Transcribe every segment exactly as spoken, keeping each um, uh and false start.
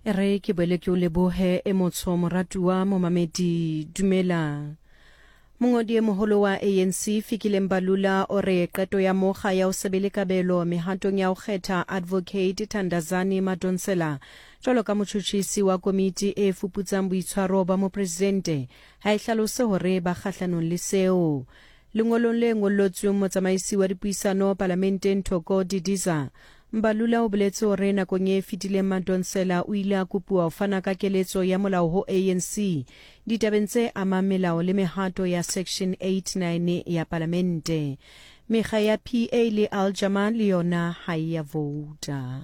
Re ke bele ke o lebohe e motsho moratuwa momamedi dumela. Mongodi e moholo wa A N C Fikile Mbalula o re qeto ya mokga ya o sebele kabelo mehatong ya o kgetha Advocate Thandazani Madonsela jwalo ka motjhutjhisi wa komiti e fuputsang boitshwaro ba mopresidente ha e hlalose hore ba kgahlanong le seo. Lengolong le ngollotsweng motsamaisi wa dipuisano parlamenteng Thoko Didiza Mbalula o boletse hore nakong e fetileng Madonsela o ile a kopuwa ho fana ka keletso ya molao ho A N C ditabeng tse amang melao le mehato ya section eighty-nine ya parlamente. Mekga ya P A le Aljama le yona ha ya vouta.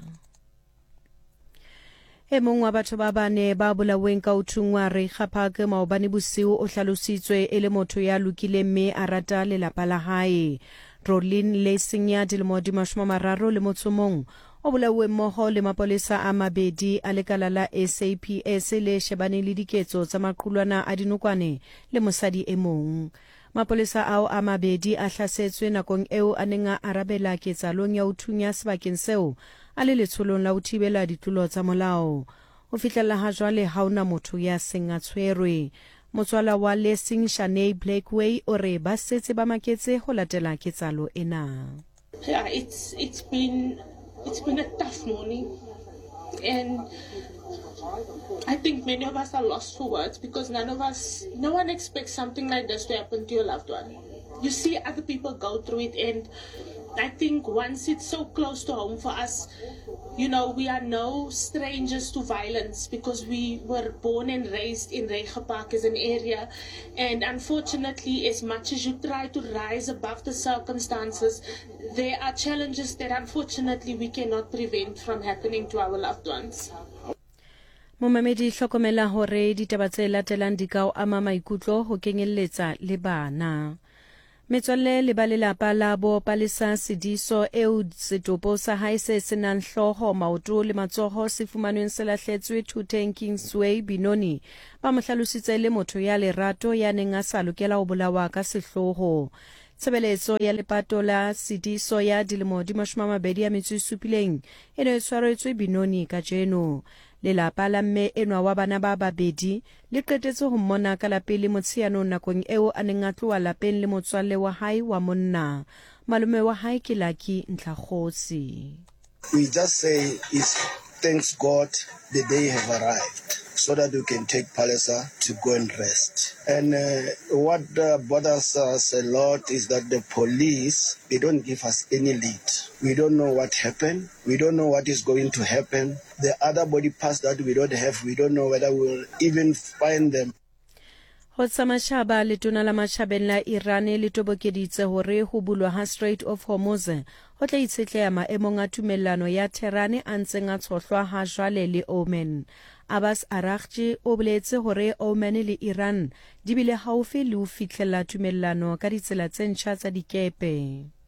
E mong wa batho ba bane ba bolaweng ka uthungwa Reichardt maobane bosiu o hlalositswe e le motho ya lokileng mme a rata lelapa la hae. Rolin Lessing ya dilemo di mashome a mararo le motso mong o bolauwe mmoho le mapolesa a mabedi a lekala la S A P S le shebane le diketso tsa maqulwana a dinokwane le mosadi e mong. Mapolesa ao a mabedi a hlasetswe nakong eo a neng a arabela ketsalong ya uthunya sebakeng seo a le letsholong la ho thibela ditlolo tsa molao. Ho fihlella ha jwale ha ona motho ya seng a tshwerwe. Motswala wa Lessing Shanae Blackway o re ba setse ba maketse ho latela ketsalo ena. Yeah, it's it's been it's been a tough morning, and I think many of us are lost for words because none of us, no one expects something like this to happen to your loved one. You see other people go through it, and I think once it's so close to home for us, you know, we are no strangers to violence because we were born and raised in Reichardt as an area. And unfortunately, as much as you try to rise above the circumstances, there are challenges that unfortunately we cannot prevent from happening to our loved ones. Momamedi hlokomela hore ditaba tse latelang di ka o ama maikutlo ho kenyelletsa le bana. Metswalle le ba lelapa la bo Palesa Sidiso eo setopo sa hae se senang hloho maoto le matsoho se fumanweng se lahletswe Thuteng Kingsway Binoni ba mo hlalositse le motho ya lerato ya neng a sa lokela ho bolawa ka sehloho. Tshebeletso ya lepato la Sidiso ya dilemo di mashome a mabedi a metso e supileng e ne e tshwaretswe Binoni ka jeno. Lelapa la mme enwa wa bana ba babedi le qetetse ho mmona ka lapeng motshianong nakong eo a neng a tloha lapeng le motswalle wa hae wa monna. Malume wa hae ke Lucky Ntlhakgotsi. We just say is thanks God the day have arrived so that we can take Palesa to go and rest. And uh, what uh, bothers us a lot is that the police, they don't give us any lead. We don't know what happened. We don't know what is going to happen. The other body parts that we don't have, we don't know whether we'll even find them. Ho tsamashaba le tona la mashabeng la Iran le tobokeditse hore ho bulwa ha Strait of Hormuz ho tla itshetleha maemong a tumellano ya Tehran a ntseng a tshohlwa ha jwale le Oman. Abbas Araghchi o boletse hore Oman le Iran di bile haufi le ho fihlella tumellano ka ditsela tse ntjha tsa dikepe.